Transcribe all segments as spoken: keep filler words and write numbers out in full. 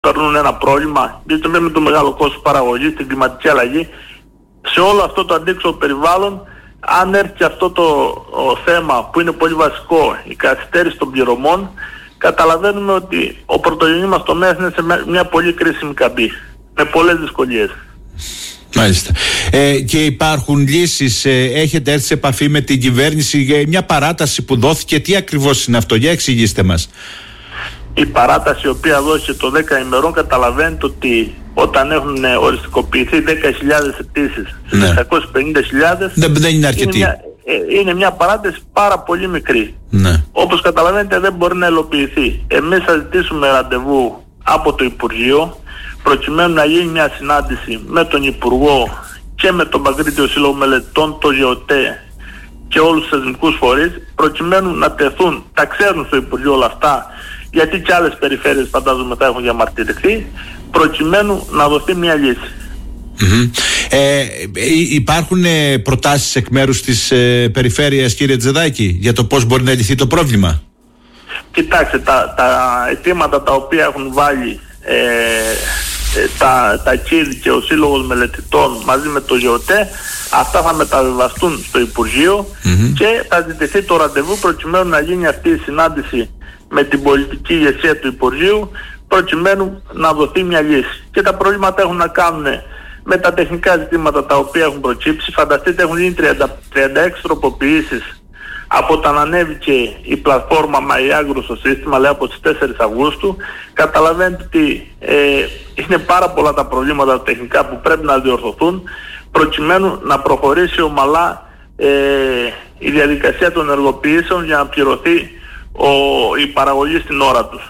περνούν ένα πρόβλημα, γιατί με το μεγάλο κόστος παραγωγής, την κλιματική αλλαγή, σε όλο αυτό το αντίξωο περιβάλλον, αν έρθει αυτό το ο θέμα που είναι πολύ βασικό, η καθυστέρηση των πληρωμών, καταλαβαίνουμε ότι ο πρωτογενής μας τομέας είναι σε μια πολύ κρίσιμη καμπή, με πολλές δυσκολίες. Μάλιστα. Ε, και υπάρχουν λύσεις, ε, έχετε έρθει σε επαφή με την κυβέρνηση για μια παράταση που δόθηκε, τι ακριβώς είναι αυτό, για εξηγήστε μας. Η παράταση η οποία δόθηκε το δέκα ημερών, καταλαβαίνετε ότι όταν έχουν οριστικοποιηθεί δέκα χιλιάδες αιτήσεις στις ναι. εξακόσιες πενήντα χιλιάδες, δεν, δεν είναι αρκετή. Είναι μια, είναι μια παράταση πάρα πολύ μικρή. Ναι. Όπως καταλαβαίνετε δεν μπορεί να υλοποιηθεί. Εμείς θα ζητήσουμε ραντεβού από το Υπουργείο, προκειμένου να γίνει μια συνάντηση με τον Υπουργό και με τον Παγκρίτιο Σύλλογο Μελετών, το ΓΕΟΤΕ και όλους τους θεσμικούς φορείς, προκειμένου να τεθούν, τα ξέρουν στο Υπουργείο όλα αυτά, γιατί και άλλες περιφέρειες φαντάζομαι θα έχουν διαμαρτυρηθεί, προκειμένου να δοθεί μια λύση. Mm-hmm. Ε, υπάρχουν ε, προτάσεις εκ μέρους της ε, περιφέρειας, κύριε Τζεδάκη, για το πώς μπορεί να λυθεί το πρόβλημα? Κοιτάξτε, τα, τα αιτήματα τα οποία έχουν βάλει ε, ε, τα, τα ΚΙΔ και ο Σύλλογος Μελετητών μαζί με το ΓΕΟΤΕ, αυτά θα μεταβιβαστούν στο Υπουργείο mm-hmm. και θα ζητηθεί το ραντεβού προκειμένου να γίνει αυτή η συνάντηση με την πολιτική ηγεσία του Υπουργείου, προκειμένου να δοθεί μια λύση. Και τα προβλήματα έχουν να κάνουν με τα τεχνικά ζητήματα τα οποία έχουν προκύψει. Φανταστείτε, έχουν γίνει τριάντα, τριάντα έξι τροποποιήσεις από όταν ανέβηκε η πλατφόρμα MyAgro στο σύστημα, λέει από τις τέσσερις Αυγούστου. Καταλαβαίνετε ότι ε, είναι πάρα πολλά τα προβλήματα τεχνικά που πρέπει να διορθωθούν, προκειμένου να προχωρήσει ομαλά ε, η διαδικασία των ενεργοποιήσεων για να πληρωθεί ο, η παραγωγή στην ώρα τους.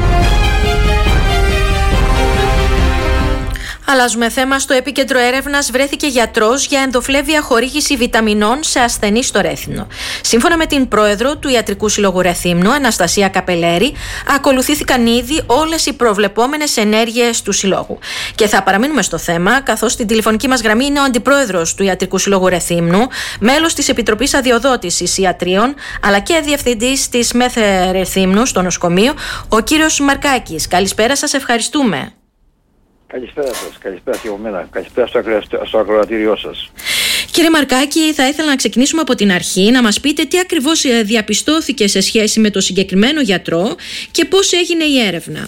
Αλλάζουμε θέμα. Στο επίκεντρο έρευνας βρέθηκε γιατρός για ενδοφλέβεια χορήγηση βιταμινών σε ασθενείς στο Ρέθυμνο. Σύμφωνα με την πρόεδρο του Ιατρικού Συλλόγου Ρεθύμνου, Αναστασία Καπελέρη, ακολουθήθηκαν ήδη όλες οι προβλεπόμενες ενέργειες του Συλλόγου. Και θα παραμείνουμε στο θέμα, καθώς στην τηλεφωνική μας γραμμή είναι ο αντιπρόεδρος του Ιατρικού Συλλόγου Ρεθύμνου, μέλος της Επιτροπής Αδειοδότησης Ιατρίων, αλλά και διευθυντής της ΜΕΘ Ρεθύμνου στο νοσοκομείο, ο κύριος Μαρκάκης. Καλησπέρα σας, ευχαριστούμε. Καλησπέρα σας, καλησπέρα και από μένα, καλησπέρα στο, ακρο... στο ακροατήριό σας. Κύριε Μαρκάκη, θα ήθελα να ξεκινήσουμε από την αρχή, να μας πείτε τι ακριβώς διαπιστώθηκε σε σχέση με το συγκεκριμένο γιατρό και πώς έγινε η έρευνα.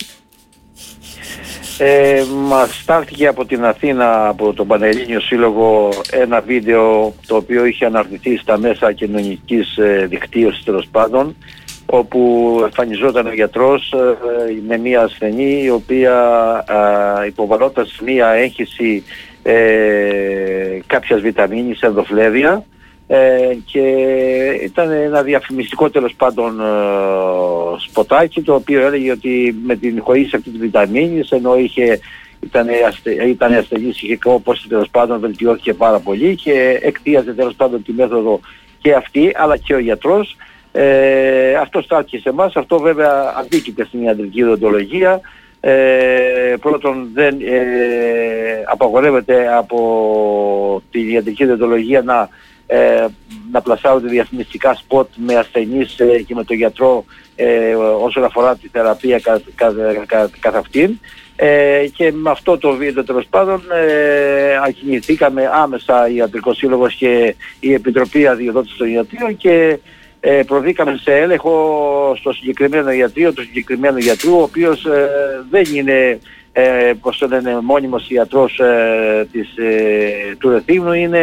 Ε, μας στάλθηκε από την Αθήνα, από τον Πανελλήνιο Σύλλογο, ένα βίντεο το οποίο είχε αναρτηθεί στα μέσα κοινωνικής ε, δικτύωσης τέλος πάντων, όπου εμφανιζόταν ο γιατρός ε, με μία ασθενή η οποία ε, υποβαλόταν σε μία έγχυση ε, κάποιας βιταμίνης, ενδοφλέβεια, ε, και ήταν ένα διαφημιστικό τέλος πάντων ε, σποτάκι, το οποίο έλεγε ότι με την χορήγηση αυτή της βιταμίνης, ενώ είχε, ήταν, αστε, ήταν ασθενής, είχε όπως τέλος πάντων βελτιώθηκε πάρα πολύ και εκτίαζε τέλος πάντων τη μέθοδο και αυτή, αλλά και ο γιατρός. Ε, αυτό στάθηκε σε εμάς, αυτό βέβαια αντίκειται στην ιατρική οδοντολογία. Ε, πρώτον, δεν ε, απαγορεύεται από την ιατρική οδοντολογία να, ε, να πλασάρονται διαφημιστικά σποτ με ασθενείς ε, και με τον γιατρό ε, όσον αφορά τη θεραπεία κα, κα, κα, καθ' αυτήν. Ε, και με αυτό το βίντεο τέλος πάντων ε, ακινηθήκαμε άμεσα Ιατρικός Σύλλογος και η Επιτροπή Αδειοδότησης των Ιατρίων και Ε, προβήκαμε σε έλεγχο στο συγκεκριμένο ιατρείο, του συγκεκριμένου γιατρού, ο οποίος ε, δεν είναι ε, πώς το λένε, μόνιμος ιατρός ε, της, ε, του Ρεθύμνου, είναι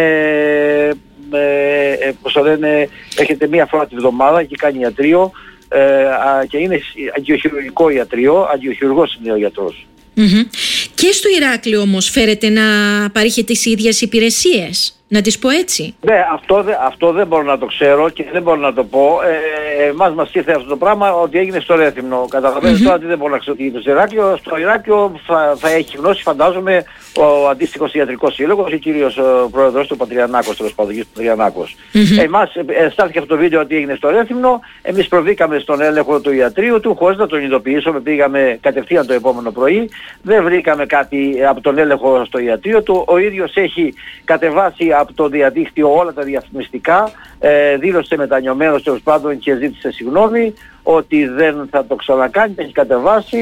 ε, ε, πώς το λένε, έρχεται μία φορά τη βδομάδα και κάνει ιατρείο ε, α, και είναι αγγειοχειρουργικό ιατρείο, αγγειοχειρουργός είναι ο γιατρός. Mm-hmm. Και στο Ηράκλειο όμως φέρετε να παρήχετε τις ίδιες υπηρεσίες, να τις πω έτσι? Ναι, αυτό, δε, αυτό δεν μπορώ να το ξέρω και δεν μπορώ να το πω. Ε, εμάς μας ήρθε αυτό το πράγμα ότι έγινε στο Ρέθυμνο. Καταλαβαίνετε mm-hmm. τώρα ότι δεν μπορώ να ξέρω τι γίνεται στο Ηράκλειο. Στο Ηράκλειο θα, θα έχει γνώση, φαντάζομαι, ο αντίστοιχος ιατρικός σύλλογος, ο κύριος ο πρόεδρος του Πατριανάκος, τέλος πάντων, του Πατριανάκος. Mm-hmm. Εμάς ε, στάθηκε αυτό το βίντεο ότι έγινε στο Ρέθυμνο. Εμείς προβήκαμε στον έλεγχο του ιατρείου του χωρίς να τον ειδοποιήσουμε. Πήγαμε κατευθείαν το επόμενο πρωί. Δεν βρήκαμε κάτι από τον έλεγχο στο ιατρείο του. Ο ίδιος έχει κατεβάσει από το διαδίκτυο όλα τα διαφημιστικά, ε, δήλωσε μετανιωμένος τέλος πάντων και ζήτησε συγγνώμη ότι δεν θα το ξανακάνει, τα έχει κατεβάσει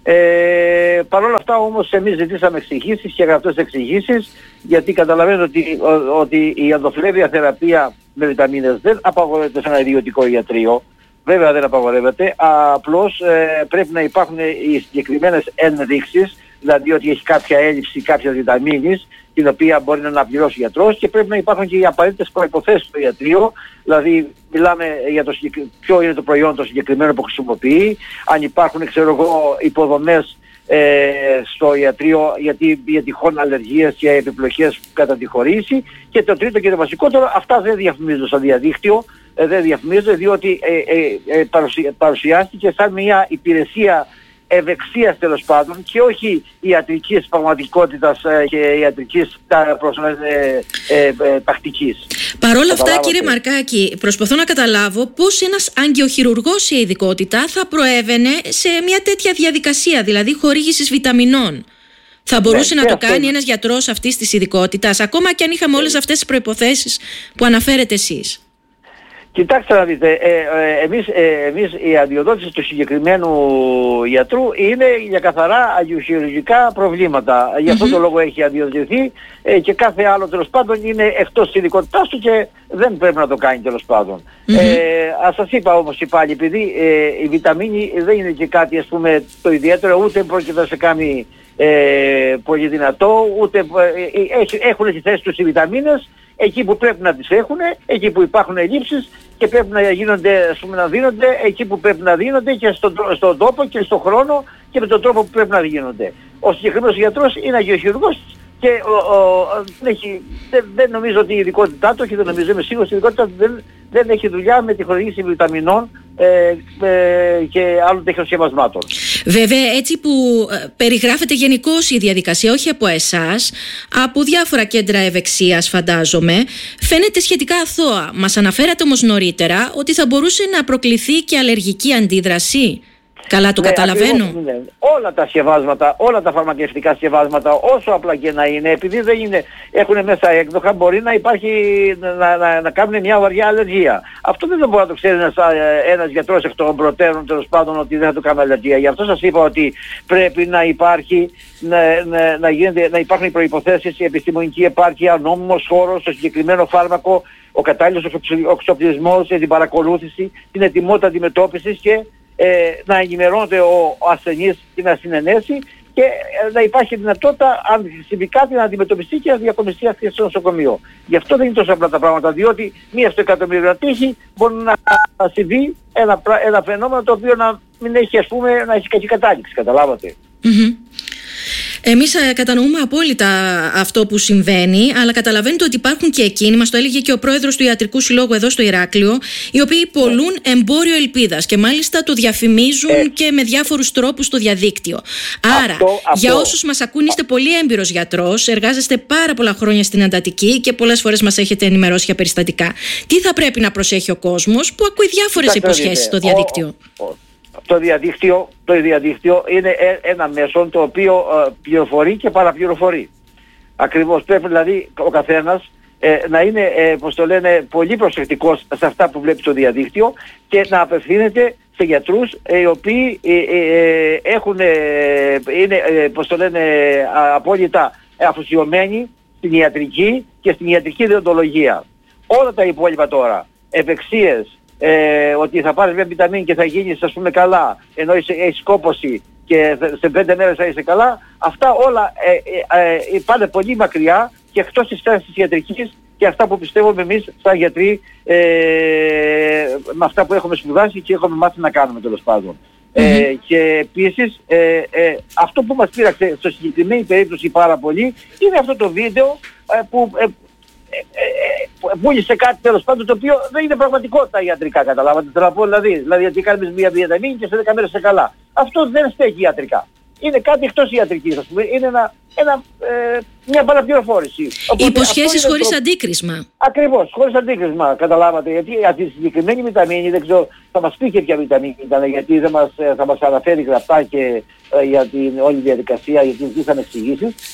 Ε, Παρ' όλα αυτά όμως εμείς ζητήσαμε εξηγήσεις και γραπτές εξηγήσεις, γιατί καταλαβαίνω ότι, ο, ότι η ενδοφλέβεια θεραπεία με βιταμίνες δεν απαγορεύεται σε ένα ιδιωτικό ιατρείο. Βέβαια δεν απαγορεύεται, απλώς ε, πρέπει να υπάρχουν οι συγκεκριμένες ενδείξεις, δηλαδή ότι έχει κάποια έλλειψη κάποιας βιταμίνης, την οποία μπορεί να αναπληρώσει ο γιατρός, και πρέπει να υπάρχουν και οι απαραίτητες προϋποθέσεις στο ιατρείο, δηλαδή μιλάμε για το ποιο είναι το προϊόν το συγκεκριμένο που χρησιμοποιεί, αν υπάρχουν, ξέρω εγώ, υποδομές ε, στο ιατρείο γιατί για τυχόν αλλεργίες και επιπλοκές κατά τη χορήγηση, και το τρίτο και το βασικότερο, αυτά δεν διαφημίζονται στο διαδίκτυο, ε, δεν διαφημίζονται διότι ε, ε, ε, παρουσια, παρουσιάστηκε σαν μια υπηρεσία ευεξίας τέλος πάντων και όχι ιατρικής πραγματικότητας ε, και ιατρικής τα, ε, ε, ε, τακτικής. Παρ' όλα αυτά, κύριε Μαρκάκη, προσπαθώ να καταλάβω πώς ένας αγκιοχειρουργός σε ειδικότητα θα προέβαινε σε μια τέτοια διαδικασία, δηλαδή χορήγησης βιταμινών. Θα μπορούσε ναι, να το αυτό... κάνει ένας γιατρός αυτής της ειδικότητας, ακόμα και αν είχαμε όλες αυτές τις προϋποθέσεις που αναφέρετε εσείς? Κοιτάξτε να δείτε, ε, ε, εμείς, ε, εμείς η αδειοδότηση του συγκεκριμένου γιατρού είναι για καθαρά αγκιοχειρουργικά προβλήματα. Mm-hmm. Γι' αυτό το λόγο έχει αδειοδοτηθεί ε, και κάθε άλλο τέλος πάντων είναι εκτός της ειδικότητάς του και δεν πρέπει να το κάνει τέλος πάντων. Mm-hmm. Ε, ας σας είπα όμως και πάλι, επειδή ε, η βιταμίνη δεν είναι και κάτι ας πούμε το ιδιαίτερο, ούτε πρόκειται να σε κάνει ε, πολύ δυνατό, ούτε ε, έχουν τη θέση τους οι βιταμίνες εκεί που πρέπει να τις έχουν, εκεί που υπάρχουν ελλείψεις και πρέπει να γίνονται, ας πούμε, να δίνονται εκεί που πρέπει να δίνονται και στον, στον τόπο και στον χρόνο και με τον τρόπο που πρέπει να γίνονται. Ο συγκεκριμένος γιατρός είναι αγκιοχειρουργός και ο, ο, δεν, έχει, δεν, δεν νομίζω ότι η ειδικότητά του, και δεν νομίζω, είμαι σίγουρος, η ειδικότητά του δεν, δεν έχει δουλειά με τη χορήγηση βιταμινών ε, ε, και άλλων τέτοιων σκευασμάτων. Βέβαια, έτσι που ε, περιγράφεται γενικώς η διαδικασία, όχι από εσάς, από διάφορα κέντρα ευεξίας φαντάζομαι, φαίνεται σχετικά αθώα. Μας αναφέρατε όμως νωρίτερα ότι θα μπορούσε να προκληθεί και αλλεργική αντίδραση. Καλά το ναι, καταλαβαίνω. Ακριβώς, ναι. Όλα τα σκευάσματα, όλα τα φαρμακευτικά σκευάσματα, όσο απλά και να είναι, επειδή δεν είναι, έχουν μέσα έκδοχα, μπορεί να υπάρχει, να, να, να κάνουν μια βαριά αλλεργία. Αυτό δεν μπορεί να το ξέρει ένας, ένας γιατρός εκ των προτέρων, τέλος πάντων, ότι δεν θα του κάνει αλλεργία. Γι' αυτό σας είπα ότι πρέπει να υπάρχει, να, να, να, γίνεται, να υπάρχουν οι προϋποθέσεις, η επιστημονική επάρκεια, νόμιμος χώρος, το συγκεκριμένο φάρμακο, ο κατάλληλος εξοπλισμός, την παρακολούθηση, την ετοιμότητα αντιμετώπισης και Ε, να ενημερώνεται ο, ο ασθενής και να συνενέσει και ε, να υπάρχει δυνατότητα αν συμβεί κάτι να αντιμετωπιστεί και να διακομιστεί αυτή στο νοσοκομείο. Γι' αυτό δεν είναι τόσο απλά τα πράγματα, διότι μία στο εκατομμύριο να τύχει μπορεί να συμβεί ένα, ένα φαινόμενο το οποίο να μην έχει, ας πούμε, να έχει κακή κατάληξη, καταλάβατε. Mm-hmm. Εμείς κατανοούμε απόλυτα αυτό που συμβαίνει, αλλά καταλαβαίνετε ότι υπάρχουν και εκείνοι, μας το έλεγε και ο πρόεδρος του Ιατρικού Συλλόγου εδώ στο Ηράκλειο, οι οποίοι πωλούν εμπόριο ελπίδας και μάλιστα το διαφημίζουν ε. και με διάφορους τρόπους στο διαδίκτυο. Άρα, αυτό, αυτό. για όσους μας ακούν, είστε πολύ έμπειρος γιατρός, εργάζεστε πάρα πολλά χρόνια στην εντατική και πολλές φορές μας έχετε ενημερώσει για περιστατικά. Τι θα πρέπει να προσέχει ο κόσμος που ακούει διάφορες υποσχέσεις στο διαδίκτυο? Ο, ο, Το διαδίκτυο, το διαδίκτυο είναι ένα μέσο το οποίο ε, πληροφορεί και παραπληροφορεί. Ακριβώς, πρέπει δηλαδή ο καθένας ε, να είναι, ε, πώς το λένε, πολύ προσεκτικός σε αυτά που βλέπει στο διαδίκτυο και να απευθύνεται σε γιατρούς ε, οι οποίοι ε, ε, έχουν, ε, είναι, ε, πώς το λένε, απόλυτα αφοσιωμένοι στην ιατρική και στην ιατρική διοντολογία. Όλα τα υπόλοιπα τώρα, ευεξίες, Ε, ότι θα πάρεις μια βιταμίνη και θα γίνεις, ας πούμε, καλά, ενώ έχεις κόπωση και σε πέντε μέρες θα είσαι καλά, αυτά όλα ε, ε, ε, πάνε πολύ μακριά και εκτός της στάσης της ιατρικής και αυτά που πιστεύουμε εμείς σαν γιατροί ε, με αυτά που έχουμε σπουδάσει και έχουμε μάθει να κάνουμε, τέλος πάντων. Mm-hmm. Ε, και επίσης ε, ε, αυτό που μας πείραξε στο συγκεκριμένη περίπτωση πάρα πολύ είναι αυτό το βίντεο ε, που ε, πούλησε κάτι τέλος πάντων το οποίο δεν είναι πραγματικότητα ιατρικά, καταλάβατε, θέλω να πω, δηλαδή, δηλαδή γιατί κάνεις μια βιταμίνη και σε δέκα μέρες είσαι καλά. Αυτό δεν στέκει ιατρικά. Είναι κάτι εκτός ιατρικής, ας πούμε, είναι ένα, ένα, ε, μια παραπληροφόρηση. Υποσχέσεις χωρίς το... αντίκρισμα. Ακριβώς, χωρίς αντίκρισμα, καταλάβατε, γιατί αυτή τη συγκεκριμένη βιταμίνη, δεν ξέρω, θα μας πει και ποια βιταμίνη ήταν, γιατί δεν μας, θα μας αναφέρει γραπτά και ε, για την όλη διαδικασία, γιατί ζητήσαμε εξηγήσεις.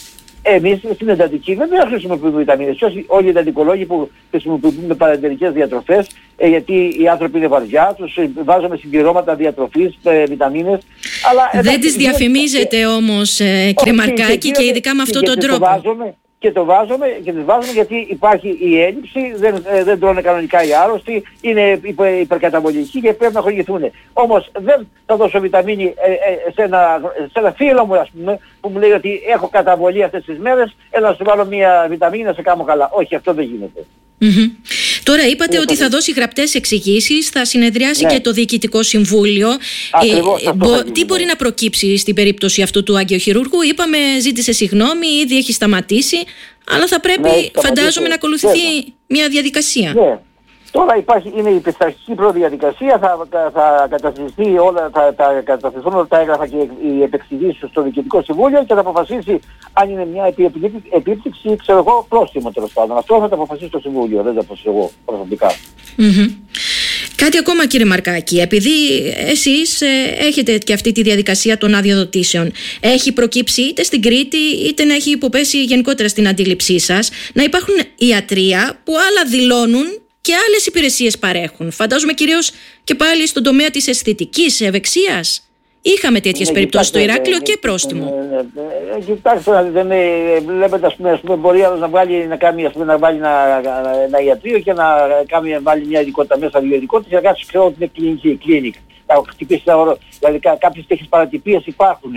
εμείς στην εντατική δεν χρησιμοποιούμε βιταμίνες. Και όσοι, όλοι οι εντατικολόγοι που χρησιμοποιούμε παρεντερικές διατροφές, ε, γιατί οι άνθρωποι είναι βαριά, τους ε, βάζουμε συμπληρώματα διατροφής, ε, βιταμίνες. Αλλά, δεν εντάξει, τις διαφημίζετε ε, όμως, ε, κύριε Μαρκάκη, και, και ειδικά με αυτόν τον τρόπο. Το βάζουμε, και το βάζουμε και τις βάζουμε γιατί υπάρχει η έλλειψη, δεν, ε, δεν τρώνε κανονικά οι άρρωστοι, είναι υπε, υπερκαταβολικοί και πρέπει να χορηγηθούν. Όμως δεν θα δώσω βιταμίνη ε, ε, σε, ένα, σε ένα φίλο μου, ας πούμε, που μου λέει ότι έχω καταβολή αυτές τις μέρες, έλα να σου βάλω μια βιταμίνη να σε κάνω καλά. Όχι, αυτό δεν γίνεται. Mm-hmm. Τώρα είπατε είναι ότι θα δώσει γραπτές εξηγήσεις, θα συνεδριάσει ναι. και το Διοικητικό Συμβούλιο. Ακριβώς, ε, μπο, τι μπορεί να προκύψει στην περίπτωση αυτού του άγκιοχειρούργου? Είπαμε, ζήτησε συγγνώμη, ήδη έχει σταματήσει, αλλά θα πρέπει, ναι, φαντάζομαι, να ακολουθηθεί ναι. μια διαδικασία. Ναι. Τώρα υπάρχει, είναι η πειθαρχική προδιαδικασία, θα, θα, θα καταστηθεί όλα, θα, θα καταστηθούν όλα τα έγγραφα και οι επεξηγήσεις στο Διοικητικό Συμβούλιο και θα αποφασίσει αν είναι μια επίπτυξη, ξέρω εγώ, πρόστιμο τέλος πάντων. Αυτό θα το αποφασίσει το Συμβούλιο, δεν θα αποφασίσω εγώ προσωπικά. Mm-hmm. Κάτι ακόμα, κύριε Μαρκάκη, επειδή εσείς ε, έχετε και αυτή τη διαδικασία των αδειοδοτήσεων, έχει προκύψει είτε στην Κρήτη είτε να έχει υποπέσει γενικότερα στην αντίληψή σας να υπάρχουν ιατρεία που άλλα δηλώνουν και άλλες υπηρεσίες παρέχουν. Φαντάζομαι κυρίως και πάλι στον τομέα της αισθητικής ευεξίας. Είχαμε τέτοιες ναι, περιπτώσεις στο Ηράκλειο ναι, και πρόστιμο. Ναι, ναι, ναι, κοιτάξτε, δεν βλέπετε, ας πούμε, ας πούμε, μπορεί άλλος να βγάλει, να κάνει, ας πούμε, να βάλει ένα, ένα ιατρείο και να κάνει, να βάλει μια ειδικότητα μέσα, δύο ειδικότητες και να κάνει, ξέρω ότι είναι κλινική, κλίνικ. Να χτυπήσει τα ορό. Δηλαδή κάποιες τέτοιες παρατυπίες υπάρχουν.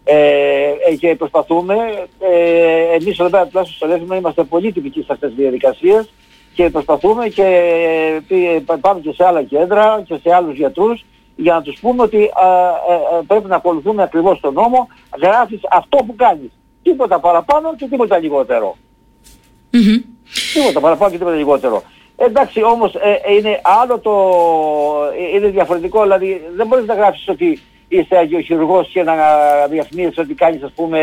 Ε, και προσπαθούμε, ε, εμείς εδώ πέρα τουλάχιστον στο Ρέθυμνο είμαστε πολύ τυπικοί σε αυτές τις διαδικασίες και προσπαθούμε και πάμε και σε άλλα κέντρα και σε άλλους γιατρούς για να τους πούμε ότι α, α, πρέπει να ακολουθούμε ακριβώς τον νόμο, γράφεις αυτό που κάνεις. Τίποτα παραπάνω και τίποτα λιγότερο. Mm-hmm. Τίποτα παραπάνω και τίποτα λιγότερο. Εντάξει, όμως ε, είναι άλλο το... Ε, είναι διαφορετικό, δηλαδή δεν μπορείς να γράψεις ότι είσαι αγιοχειρουργός και να διαφημίζεις ότι κάνεις, ας πούμε,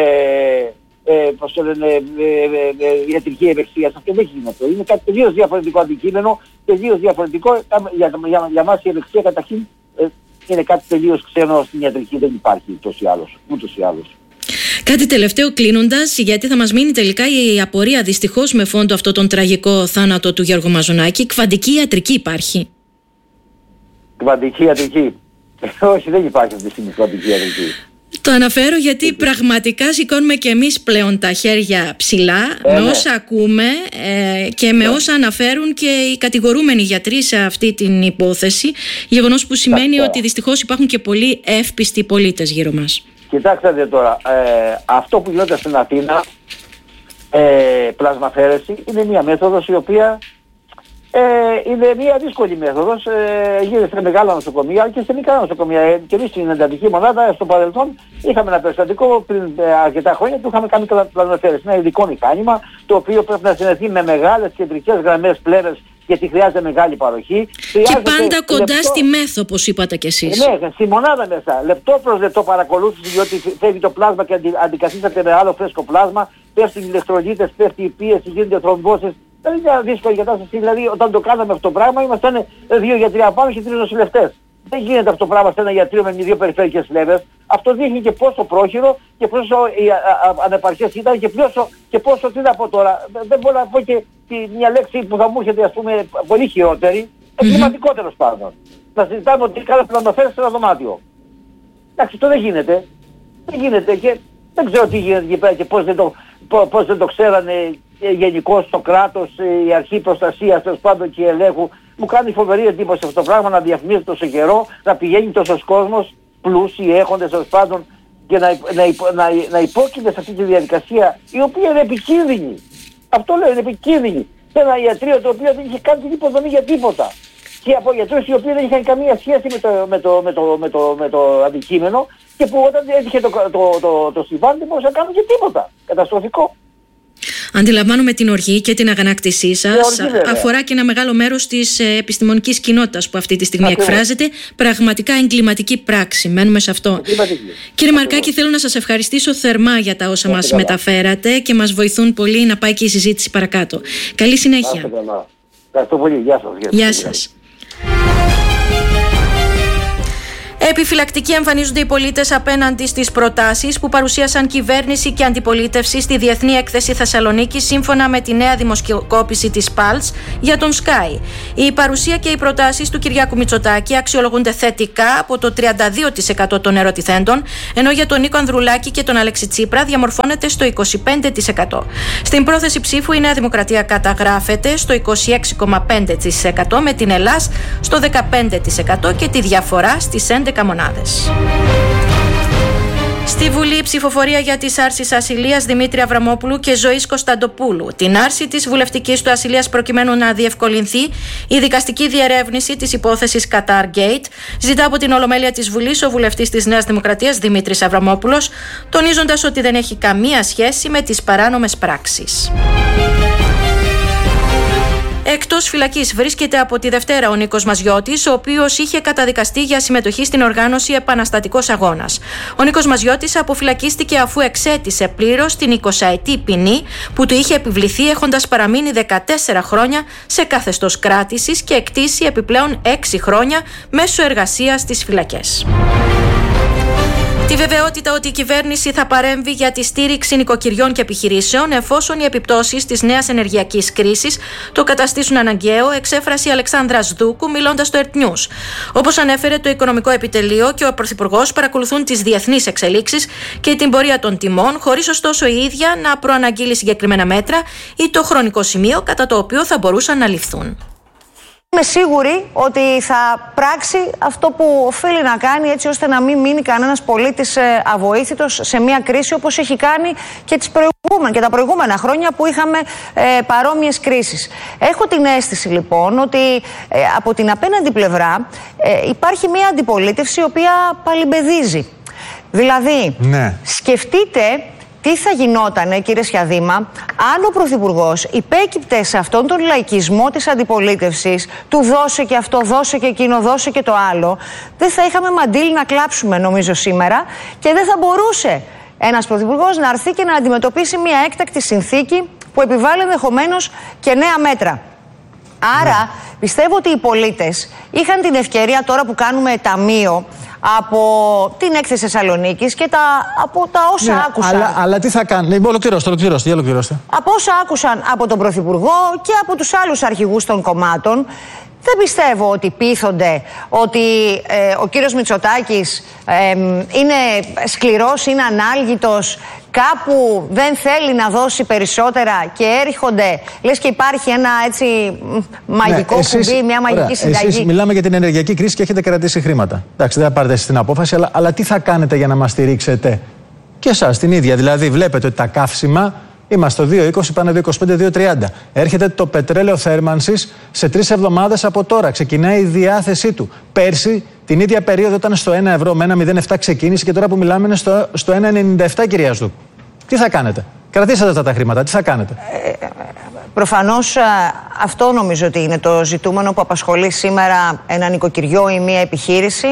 ε, πώς το λένε, ε, ε, ε, ιατρική ευεξία. Αυτό δεν γίνεται. Είναι κάτι τελείως διαφορετικό αντικείμενο, τελείως διαφορετικό. Για, για, για μας η ευεξία καταρχήν ε, είναι κάτι τελείως ξένο στην ιατρική, δεν υπάρχει ούτως ή άλλως. Ούτως ή άλλως. Κάτι τελευταίο κλείνοντας, γιατί θα μας μείνει τελικά η απορία δυστυχώς με φόντο αυτό τον τραγικό θάνατο του Γιώργου Μαζονάκη. Κβαντική ιατρική υπάρχει? Κβαντική ιατρική. Όχι, δεν υπάρχει αυτή τη στιγμή κβαντική ιατρική. Το αναφέρω γιατί πραγματικά σηκώνουμε και εμείς πλέον τα χέρια ψηλά ε, με όσα ναι. ακούμε ε, και με ναι. όσα αναφέρουν και οι κατηγορούμενοι γιατροί σε αυτή την υπόθεση, γεγονός που σημαίνει ότι δυστυχώς υπάρχουν και πολλοί εύπιστοι πολίτες γύρω μας. Κοιτάξτε τώρα, ε, αυτό που γινόταν στην Αθήνα, ε, πλασμαφαίρεση, είναι μια μέθοδος η οποία ε, είναι μια δύσκολη μέθοδος, ε, γίνεται σε μεγάλα νοσοκομεία και σε μικρά νοσοκομεία. Ε, και εμείς στην εντατική μονάδα στο παρελθόν είχαμε ένα περιστατικό πριν ε, αρκετά χρόνια που είχαμε κάνει πλασμαφαίρεση. Ένα ειδικό μηχάνημα το οποίο πρέπει να συνδεθεί με μεγάλες κεντρικές γραμμές πλεύρες γιατί χρειάζεται μεγάλη παροχή. Και πάντα κοντά λεπτό... στη μέθο, όπως είπατε κι εσείς. Ναι, στη μονάδα μέσα. Λεπτό προς λεπτό παρακολούθηση, διότι φεύγει το πλάσμα και αντι... αντικαθίσταται με άλλο φρέσκο πλάσμα. Πέφτουν οι ηλεκτρολίτες, πέφτει η πίεση, γίνονται θρομβώσεις. Δεν είναι μια δύσκολη κατάσταση. Δηλαδή, όταν το κάναμε αυτό το πράγμα, ήμασταν δύο γιατροί απάνω και τρεις νοσηλευτές. Δεν γίνεται αυτό το πράγμα σε ένα ιατρείο με δύο περιφέρειες λέβες. Αυτό δείχνει και πόσο πρόχειρο και πόσο ανεπαρκές ήταν και πόσο, και πόσο τι να πω τώρα. Δεν μπορώ να πω και μια λέξη που θα μου έρχεται, ας πούμε, πολύ χειρότερη. Εγκληματικό τέλος πάντων. Να συζητάμε ότι κάθε πλανοφέρει σε ένα δωμάτιο. Εντάξει, αυτό δεν γίνεται. Δεν γίνεται και δεν ξέρω τι γίνεται εκεί πέρα και πώς δεν το, πώς δεν το ξέρανε γενικώς το κράτος, η αρχή προστασίας τέλος πάντων και ελέγχου. Μου κάνει φοβερή εντύπωση αυτό το πράγμα να διαφημίζεται τόσο καιρό, να πηγαίνει τόσος κόσμος, πλούσιοι έχοντες τέλος πάντων και να, να, να, να υπόκειται σε αυτή τη διαδικασία η οποία είναι επικίνδυνη. Αυτό λέω, είναι επικίνδυνη. Σε ένα ιατρείο το οποίο δεν είχε κάνει την υποδομή για τίποτα. Και από γιατρούς οι οποίοι δεν είχαν καμία σχέση με το, με το, με το, με το, με το αντικείμενο και που όταν έτυχε το, το, το, το, το συμβάν δεν μπορούσαν να κάνουν και τίποτα. Καταστροφικό. Αντιλαμβάνομαι την οργή και την αγανάκτησή σας. Οργή, αφορά και ένα μεγάλο μέρος της επιστημονικής κοινότητας που αυτή τη στιγμή Ακριβώς. εκφράζεται. Πραγματικά εγκληματική πράξη. Μένουμε σε αυτό. Κύριε Μαρκάκη, θέλω να σας ευχαριστήσω θερμά για τα όσα μας μεταφέρατε και μας βοηθούν πολύ να πάει και η συζήτηση παρακάτω. Καλή συνέχεια. Ευχαριστώ πολύ. Γεια σας. Γεια σας. Επιφυλακτικοί εμφανίζονται οι πολίτες απέναντι στις προτάσεις που παρουσίασαν κυβέρνηση και αντιπολίτευση στη Διεθνή Έκθεση Θεσσαλονίκη, σύμφωνα με τη νέα δημοσκόπηση της Pulse για τον Sky. Η παρουσία και οι προτάσεις του Κυριάκου Μητσοτάκη αξιολογούνται θετικά από το τριάντα δύο τοις εκατό των ερωτηθέντων, ενώ για τον Νίκο Ανδρουλάκη και τον Αλέξη Τσίπρα διαμορφώνεται στο είκοσι πέντε τοις εκατό. Στην πρόθεση ψήφου η Νέα Δημοκρατία καταγράφεται στο είκοσι έξι κόμμα πέντε τοις εκατό, με την Ελλάς στο δεκαπέντε τοις εκατό και τη διαφορά στις έντεκα μονάδες. Στη Βουλή, ψηφοφορία για τις άρσεις ασυλίας Δημήτρη Αβραμόπουλου και Ζωής Κωνσταντοπούλου. Την άρση της βουλευτικής του ασυλίας προκειμένου να διευκολυνθεί η δικαστική διερεύνηση της υπόθεσης Qatar Gate, ζητά από την Ολομέλεια της Βουλής ο βουλευτής της Νέας Δημοκρατίας Δημήτρης Αβραμόπουλος, τονίζοντας ότι δεν έχει καμία σχέση με τις παράνομες πράξεις. Εκτός φυλακής βρίσκεται από τη Δευτέρα ο Νίκος Μαζιώτης, ο οποίος είχε καταδικαστεί για συμμετοχή στην οργάνωση Επαναστατικός Αγώνας. Ο Νίκος Μαζιώτης αποφυλακίστηκε αφού εξέτησε πλήρως την εικοσαετή ποινή που του είχε επιβληθεί, έχοντας παραμείνει δεκατέσσερα χρόνια σε καθεστώς κράτησης και εκτίσει επιπλέον έξι χρόνια μέσω εργασίας στις φυλακές. Τη βεβαιότητα ότι η κυβέρνηση θα παρέμβει για τη στήριξη νοικοκυριών και επιχειρήσεων εφόσον οι επιπτώσεις της νέας ενεργειακής κρίσης το καταστήσουν αναγκαίο, εξέφρασε η Αλεξάνδρα Δούκου μιλώντας στο Earth News. Όπως ανέφερε το Οικονομικό Επιτελείο και ο Πρωθυπουργός παρακολουθούν τις διεθνείς εξελίξεις και την πορεία των τιμών, χωρίς ωστόσο η ίδια να προαναγγείλει συγκεκριμένα μέτρα ή το χρονικό σημείο κατά το οποίο θα μπορούσαν να ληφθούν. Είμαι σίγουρη ότι θα πράξει αυτό που οφείλει να κάνει, έτσι ώστε να μην μείνει κανένας πολίτης αβοήθητος σε μια κρίση όπως έχει κάνει και, τις προηγούμενες, και τα προηγούμενα χρόνια που είχαμε ε, παρόμοιες κρίσεις. Έχω την αίσθηση λοιπόν ότι ε, από την απέναντι πλευρά ε, υπάρχει μια αντιπολίτευση η οποία παλιμπεδίζει. Δηλαδή, ναι. σκεφτείτε τι θα γινότανε, κύριε Σιαδήμα, αν ο Πρωθυπουργός υπέκυπτε σε αυτόν τον λαϊκισμό της αντιπολίτευσης, του δώσε και αυτό, δώσε και εκείνο, δώσε και το άλλο, δεν θα είχαμε μαντήλι να κλάψουμε νομίζω σήμερα και δεν θα μπορούσε ένας Πρωθυπουργός να έρθει και να αντιμετωπίσει μια έκτακτη συνθήκη που επιβάλλει ενδεχομένως και νέα μέτρα. Άρα, ναι. πιστεύω ότι οι πολίτες είχαν την ευκαιρία, τώρα που κάνουμε ταμείο από την έκθεση Θεσσαλονίκης και τα, από τα όσα ναι, άκουσαν. Αλλά, αλλά τι θα κάνουν. Ολοκληρώστε, ολοκληρώστε, ολοκληρώστε. Από όσα άκουσαν από τον Πρωθυπουργό και από τους άλλους αρχηγούς των κομμάτων, δεν πιστεύω ότι πείθονται ότι ε, ο κύριος Μητσοτάκης ε, είναι σκληρός, είναι ανάλγητος, κάπου δεν θέλει να δώσει περισσότερα και έρχονται, λες και υπάρχει ένα έτσι μαγικό ναι, εσείς, κουμπί, μια μαγική ωραία, συνταγή. Εσείς μιλάμε για την ενεργειακή κρίση και έχετε κρατήσει χρήματα. Εντάξει, δεν θα πάρετε εσείς την απόφαση, αλλά, αλλά τι θα κάνετε για να μας στηρίξετε και εσάς την ίδια? Δηλαδή, βλέπετε ότι τα καύσιμα είμαστε στο δύο είκοσι, πάνε δύο είκοσι πέντε, δύο τριάντα. Έρχεται το πετρέλαιο θέρμανσης σε τρεις εβδομάδες από τώρα. Ξεκινάει η διάθεσή του. Πέρσι, την ίδια περίοδο, ήταν στο ένα ευρώ με ένα μηδέν επτά ξεκίνησε και τώρα που μιλάμε είναι στο, στο ένα ενενήντα επτά, κυρία Σδούκ. Τι θα κάνετε? Κρατήσατε αυτά τα χρήματα, τι θα κάνετε? Ε, προφανώς αυτό νομίζω ότι είναι το ζητούμενο που απασχολεί σήμερα ένα νοικοκυριό ή μια επιχείρηση.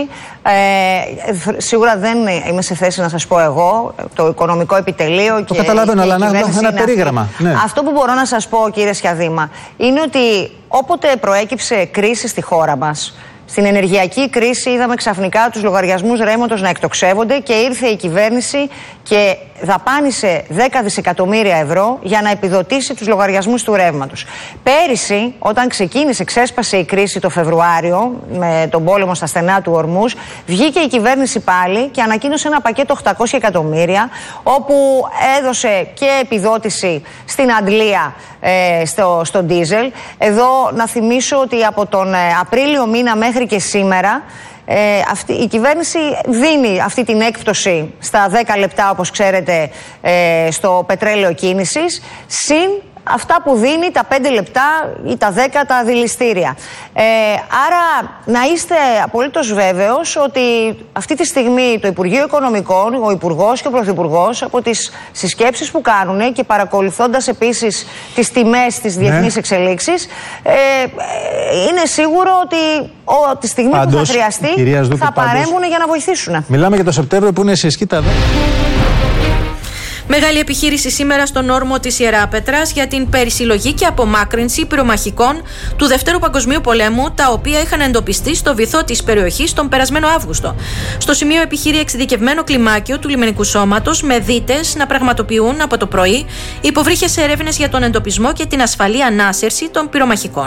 Ε, σίγουρα δεν είμαι σε θέση να σας πω εγώ, το Οικονομικό Επιτελείο. Το και καταλαβαίνω, αλλά να έχω ένα περίγραμμα. Ναι. Αυτό που μπορώ να σας πω, κύριε Σιαδήμα, είναι ότι όποτε προέκυψε κρίση στη χώρα μας, στην ενεργειακή κρίση είδαμε ξαφνικά τους λογαριασμούς ρεύματος να εκτοξεύονται και ήρθε η κυβέρνηση και δαπάνησε δέκα δισεκατομμύρια ευρώ για να επιδοτήσει τους λογαριασμούς του ρεύματος. Πέρυσι, όταν ξεκίνησε, ξέσπασε η κρίση το Φεβρουάριο με τον πόλεμο στα στενά του Ορμούς, βγήκε η κυβέρνηση πάλι και ανακοίνωσε ένα πακέτο οκτακόσια εκατομμύρια, όπου έδωσε και επιδότηση στην Αντλία ε, στο, στο ντίζελ. Εδώ να θυμίσω ότι από τον Απρίλιο μήνα μέχρι και σήμερα Ε, αυτή, η κυβέρνηση δίνει αυτή την έκπτωση στα δέκα λεπτά, όπως ξέρετε, ε, στο πετρέλαιο κίνησης, συν αυτά που δίνει τα πέντε λεπτά ή τα δέκα τα δηληστήρια. Ε, άρα να είστε απολύτως βέβαιος ότι αυτή τη στιγμή το Υπουργείο Οικονομικών, ο Υπουργός και ο Πρωθυπουργός, από τις συσκέψεις που κάνουν και παρακολουθώντας επίσης τις τιμές, τις διεθνείς ναι. εξελίξεις, ε, είναι σίγουρο ότι ο, τη στιγμή πάντως, που θα χρειαστεί θα παρέμβουν για να βοηθήσουν. Μιλάμε για το Σεπτέμβριο που είναι σε ισχύ τα Μεγάλη επιχείρηση σήμερα στον όρμο της Ιεράπετρας για την περισυλλογή και απομάκρυνση πυρομαχικών του Δευτέρου Παγκοσμίου Πολέμου, τα οποία είχαν εντοπιστεί στο βυθό της περιοχής τον περασμένο Αύγουστο. Στο σημείο επιχείρει εξειδικευμένο κλιμάκιο του λιμενικού σώματος με δίτες να πραγματοποιούν από το πρωί υποβρύχες έρευνες για τον εντοπισμό και την ασφαλή ανάσερση των πυρομαχικών.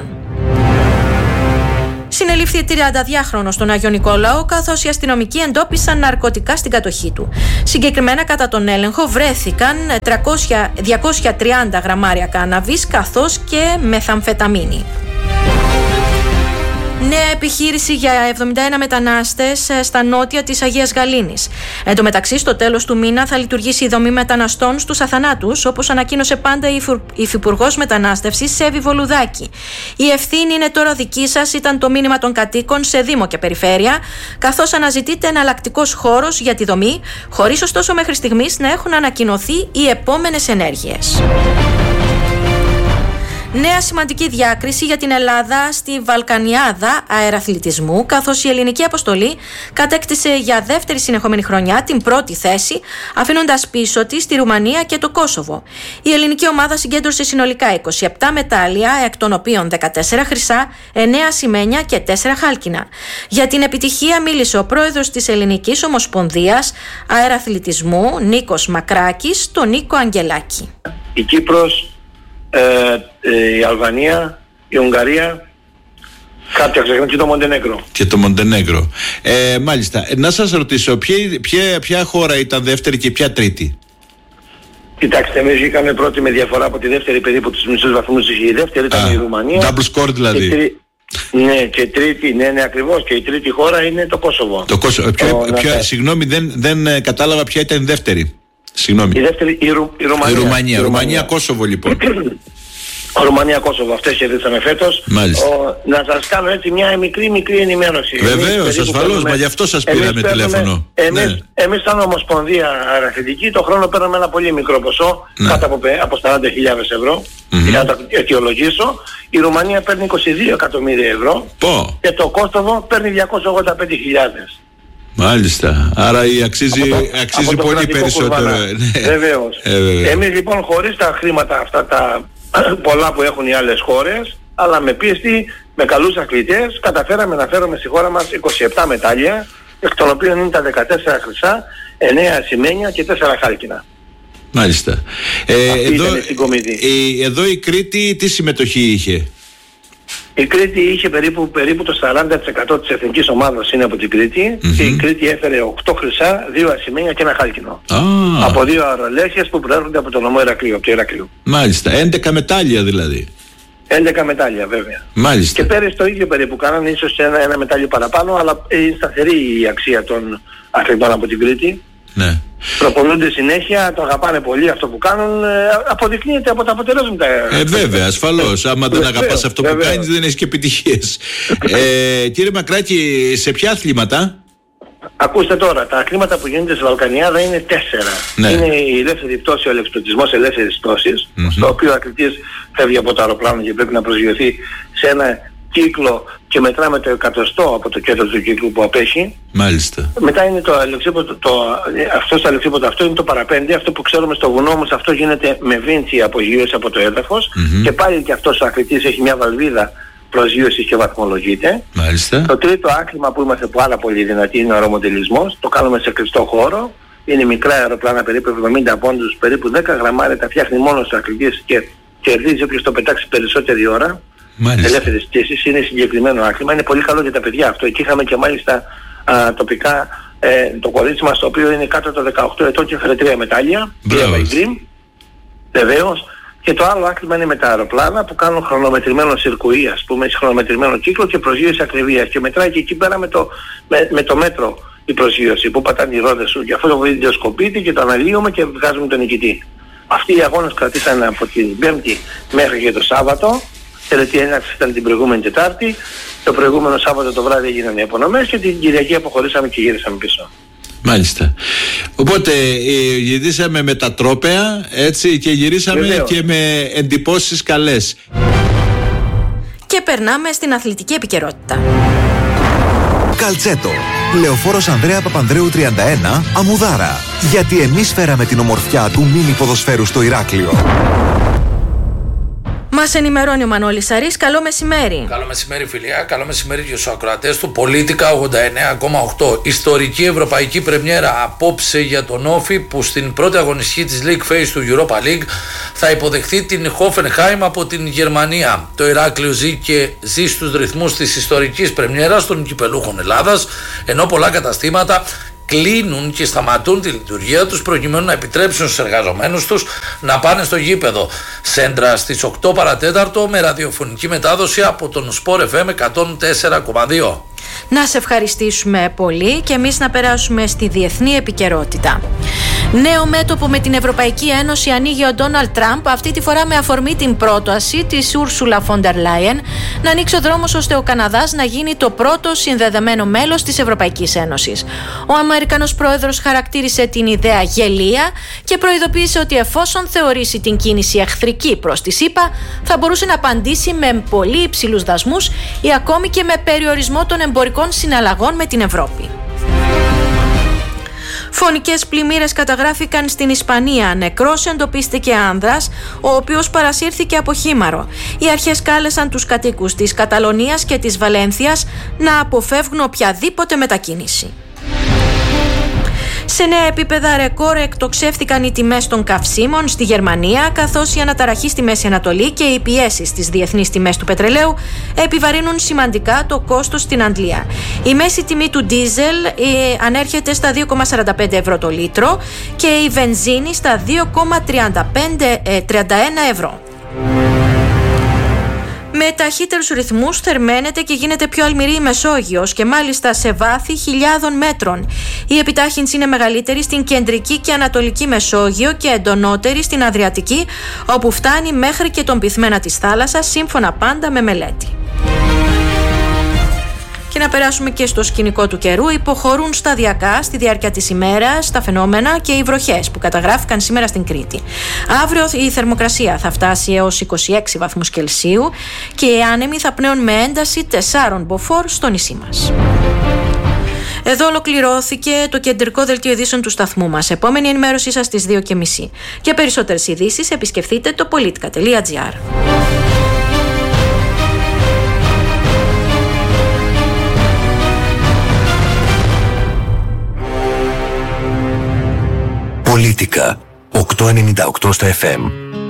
Συνελήφθη τριανταδυάχρονος στον Άγιο Νικόλαο, καθώς οι αστυνομικοί εντόπισαν ναρκωτικά στην κατοχή του. Συγκεκριμένα, κατά τον έλεγχο βρέθηκαν τριακόσια, διακόσια τριάντα γραμμάρια κάναβης, καθώς και μεθαμφεταμίνη. Νέα επιχείρηση για εβδομήντα ένα μετανάστες στα νότια της Αγίας Γαλήνης. Εν τω μεταξύ, στο τέλος του μήνα θα λειτουργήσει η δομή μεταναστών στους Αθανάτους, όπως ανακοίνωσε πάντα η Υφυπουργός Μετανάστευσης Σέβη Βολουδάκη. Η ευθύνη είναι τώρα δική σας, ήταν το μήνυμα των κατοίκων σε Δήμο και Περιφέρεια, καθώς αναζητείται εναλλακτικός χώρος για τη δομή, χωρίς ωστόσο μέχρι στιγμής να έχουν ανακοινωθεί οι επόμενες ενέργειες. Νέα σημαντική διάκριση για την Ελλάδα στη Βαλκανιάδα αεραθλητισμού, καθώς η ελληνική αποστολή κατέκτησε για δεύτερη συνεχόμενη χρονιά την πρώτη θέση, αφήνοντας πίσω της τη Ρουμανία και το Κόσοβο. Η ελληνική ομάδα συγκέντρωσε συνολικά είκοσι επτά μετάλλια, εκ των οποίων δεκατέσσερα χρυσά, εννέα ασημένια και τέσσερα χάλκινα. Για την επιτυχία μίλησε ο πρόεδρος της Ελληνικής Ομοσπονδίας Αεραθλητισμού, Νίκος Μακράκης, τον Νίκο Αγγελάκη. Η Κύπρος, Ε, ε, η Αλβανία, η Ουγγαρία, κάποια ξεχνάμε και το Μοντενέγκρο. Και το Μοντενέγκρο. Ε, μάλιστα. Να σας ρωτήσω, ποια, ποια, ποια χώρα ήταν δεύτερη και ποια τρίτη? Κοιτάξτε, εμείς είχαμε πρώτη με διαφορά από τη δεύτερη, περίπου τους μισούς βαθμούς είχε η δεύτερη, ήταν Α, η Ρουμανία. Double score δηλαδή. Και τρί... Ναι, και τρίτη, ναι, ναι, ακριβώς. Και η τρίτη χώρα είναι το Κόσοβο. Το Κόσοβο. Ποια, το, ποια, ναι. Συγγνώμη, δεν, δεν κατάλαβα ποια ήταν η δεύτερη. Συγγνώμη. Η δεύτερη, η, Ru, η Ρουμανία. Η Ρουμανία, Ρουμανία, Κόσοβο λοιπόν. Ρουμανία, Κόσοβο, αυτές κερδίσαμε φέτος. Ο, να σας κάνω έτσι μια μικρή μικρή ενημέρωση. Βεβαίως, ασφαλώς, μα γι' αυτό σας πήραμε τηλέφωνο. Εμείς, ναι. εμείς σαν Ομοσπονδία Αεραθλητική το χρόνο παίρνουμε ένα πολύ μικρό ποσό, ναι. κάτω από, από σαράντα χιλιάδες ευρώ, mm-hmm. για να το αιτιολογήσω. Η Ρουμανία παίρνει είκοσι δύο εκατομμύρια ευρώ Πω. Και το Κόσοβο παίρνει διακόσιες ογδόντα πέντε χιλιάδες. Μάλιστα. Άρα η αξίζει, το, αξίζει πολύ περισσότερο. Ναι. Βεβαίως. Ε, βέβαια. Εμείς λοιπόν χωρίς τα χρήματα αυτά τα πολλά που έχουν οι άλλες χώρες, αλλά με πίστη, με καλούς αθλητές, καταφέραμε να φέρουμε στη χώρα μας είκοσι επτά μετάλλια, εκ των οποίων είναι τα δεκατέσσερα χρυσά, εννέα ασημένια και τέσσερα χάλκινα. Μάλιστα. Ε, εδώ, η, εδώ η Κρήτη τι συμμετοχή είχε? Η Κρήτη είχε περίπου, περίπου το σαράντα τοις εκατό της εθνικής ομάδας είναι από την Κρήτη, mm-hmm. και η Κρήτη έφερε οκτώ χρυσά, δύο ασημένια και ένα χάλκινο. Ah. Από δύο αερολέχειες που προέρχονται από το νομό Ηρακλείου, από το Ηρακλείου. Μάλιστα, έντεκα μετάλλια δηλαδή. έντεκα μετάλλια βέβαια. Μάλιστα. Και πέρυσι το ίδιο περίπου κάνανε, ίσως ένα, ένα μετάλλιο παραπάνω, αλλά είναι σταθερή η αξία των αθλητών από την Κρήτη. Ναι. Προπονούνται συνέχεια, το αγαπάνε πολύ αυτό που κάνουν, ε, αποδεικνύεται από τα αποτελέσματα. Ε, βέβαια, ασφαλώς. Άμα δεν αγαπάς αυτό που βεβαίως. κάνεις, δεν έχεις και επιτυχίες. ε, κύριε Μακράκη, σε ποια αθλήματα? Ακούστε τώρα, τα αθλήματα που γίνονται στη Βαλκανιάδα είναι τέσσερα. Ναι. Είναι η ελεύθερη πτώση, ο ελευθερωτισμός ελεύθερης πτώσης, mm-hmm. στο οποίο ο αθλητής φεύγει από το αεροπλάνο και πρέπει να προσγειωθεί σε ένα κύκλο και μετράμε το εκατοστό από το κέντρο του κύκλου που απέχει. Μάλιστα. Μετά είναι το αλεξίποτο, το, αυτό το αλεξίποτο, αυτό είναι το παραπέντε, αυτό που ξέρουμε στο βουνό, όμως αυτό γίνεται με βίντσι απογείωση από το έδαφος, mm-hmm. και πάλι και αυτός ο αθλητής έχει μια βαλβίδα προσγείωσης και βαθμολογείται. Μάλιστα. Το τρίτο άθλημα που είμαστε πάρα πολύ δυνατοί είναι ο αερομοντελισμός, το κάνουμε σε κλειστό χώρο, είναι μικρά αεροπλάνα περίπου εβδομήντα πόντους, περίπου δέκα γραμμάρια, τα φτιάχνει μόνος ο αθλητής και κερδίζει όποιος το πετάξει περισσότερη ώρα. Ελεύθερες πτήσεις, είναι συγκεκριμένο άθλημα, είναι πολύ καλό για τα παιδιά αυτό. Εκεί είχαμε και μάλιστα α, τοπικά ε, το κορίτσι μας, το οποίο είναι κάτω των δεκαοκτώ ετών και έφερε τρία μετάλλια. Βεβαίως. Και το άλλο άθλημα είναι με τα αεροπλάνα που κάνουν χρονομετρημένο σιρκουί, ας πούμε, χρονομετρημένο κύκλο και προσγείωση ακριβίας. Και μετράει και εκεί πέρα με το, με, με το μέτρο η προσγείωση που πατάνε οι ρόδες σου. Και αυτό το βιντεοσκοπείται και το αναλύουμε και βγάζουμε τον νικητή. Αυτοί οι αγώνες κρατήσαν από την Πέμπτη μέχρι και το Σάββατο. Τελετή έναρξη ήταν την προηγούμενη Τετάρτη. Το προηγούμενο Σάββατο το βράδυ έγιναν οι απονομές και την Κυριακή αποχωρήσαμε και γύρισαμε πίσω. Μάλιστα. Οπότε ε, γυρίσαμε με τα τρόπαια, έτσι, και γυρίσαμε Βεβαίως. και με εντυπώσεις καλές. Και περνάμε στην αθλητική επικαιρότητα. Καλτσέτο. Λεωφόρος Ανδρέα Παπανδρέου τριάντα ένα, Αμμουδάρα. Γιατί εμείς φέραμε την ομορφιά του μίνι ποδοσφαίρου στο Ηράκλειο. Μας ενημερώνει ο Μανώλης Σαρής. Καλό μεσημέρι. Καλό μεσημέρι, φιλιά. Καλό μεσημέρι και στους ακροατές του. Πολίτικα ογδόντα εννέα κόμμα οκτώ. Ιστορική ευρωπαϊκή πρεμιέρα απόψε για τον Όφη που στην πρώτη αγωνιστική της League Phase του Europa League θα υποδεχθεί την Hoffenheim από την Γερμανία. Το Ηράκλειο ζει και ζει στους ρυθμούς της ιστορικής πρεμιέρας των κυπελούχων Ελλάδας, ενώ πολλά καταστήματα κλείνουν και σταματούν τη λειτουργία τους προκειμένου να επιτρέψουν στους εργαζομένους τους να πάνε στο γήπεδο. Σέντρα στις οκτώ παρατέταρτο με ραδιοφωνική μετάδοση από τον Sport εφ εμ εκατόν τέσσερα κόμμα δύο. Να σε ευχαριστήσουμε πολύ και εμείς να περάσουμε στη διεθνή επικαιρότητα. Νέο μέτωπο με την Ευρωπαϊκή Ένωση ανοίγει ο Ντόναλντ Τραμπ, αυτή τη φορά με αφορμή την πρόταση της Ούρσουλα Φοντερ Λάιεν να ανοίξει ο δρόμος ώστε ο Καναδάς να γίνει το πρώτο συνδεδεμένο μέλος της Ευρωπαϊκής Ένωσης. Ο Αμερικανός πρόεδρος χαρακτήρισε την ιδέα γελία και προειδοποίησε ότι εφόσον θεωρήσει την κίνηση εχθρική προς τη ΣΥΠΑ, θα μπορούσε να απαντήσει με πολύ υψηλούς δασμούς ή ακόμη και με περιορισμό των εμπορικών συναλλαγών με την Ευρώπη. Φωνικές πλημμύρες καταγράφηκαν στην Ισπανία. Νεκρός εντοπίστηκε άνδρας, ο οποίος παρασύρθηκε από χήμαρο. Οι αρχές κάλεσαν τους κατοίκους της Καταλωνίας και της Βαλένθιας να αποφεύγουν οποιαδήποτε μετακίνηση. Σε νέα επίπεδα ρεκόρ εκτοξεύτηκαν οι τιμές των καυσίμων στη Γερμανία, καθώς η αναταραχή στη Μέση Ανατολή και οι πιέσεις στις διεθνείς τιμές του πετρελαίου επιβαρύνουν σημαντικά το κόστος στην Αγγλία. Η μέση τιμή του ντίζελ ε, ανέρχεται στα δύο κόμμα σαράντα πέντε ευρώ το λίτρο και η βενζίνη στα δύο κόμμα τριάντα ένα ευρώ. Με ταχύτερους ρυθμούς θερμαίνεται και γίνεται πιο αλμυρή η Μεσόγειος και μάλιστα σε βάθη χιλιάδων μέτρων. Η επιτάχυνση είναι μεγαλύτερη στην κεντρική και ανατολική Μεσόγειο και εντονότερη στην Αδριατική, όπου φτάνει μέχρι και τον πυθμένα της θάλασσας, σύμφωνα πάντα με μελέτη. Και να περάσουμε και στο σκηνικό του καιρού. Υποχωρούν σταδιακά στη διάρκεια της ημέρας τα φαινόμενα και οι βροχές που καταγράφηκαν σήμερα στην Κρήτη. Αύριο η θερμοκρασία θα φτάσει έως είκοσι έξι βαθμούς Κελσίου και οι άνεμοι θα πνέουν με ένταση τεσσάρων μποφόρ στο νησί μας. Εδώ ολοκληρώθηκε το κεντρικό δελτίο ειδήσεων του σταθμού μας. Επόμενη ενημέρωσή σας στις δύο και μισή. Για περισσότερες ειδήσεις επισκεφτείτε το politica τελεία gr. Πολίτικα οκτακόσια ενενήντα οκτώ στο εφ εμ.